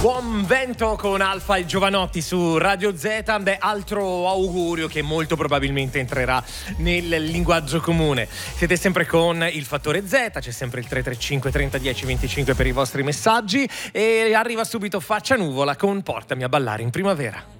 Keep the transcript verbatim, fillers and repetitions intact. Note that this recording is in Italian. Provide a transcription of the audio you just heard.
Buon vento con Alfa e Giovanotti su Radio Z. Beh, altro augurio che molto probabilmente entrerà nel linguaggio comune. Siete sempre con il Fattore Z, c'è sempre il tre tre cinque trenta dieci venticinque per i vostri messaggi e arriva subito Faccia Nuvola con Portami a ballare in primavera.